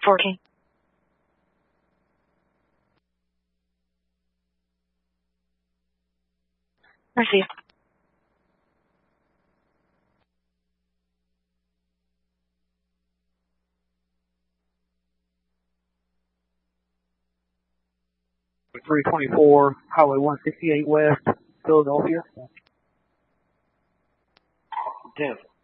14. Receive. .324 Highway 168 West, Philadelphia. 10.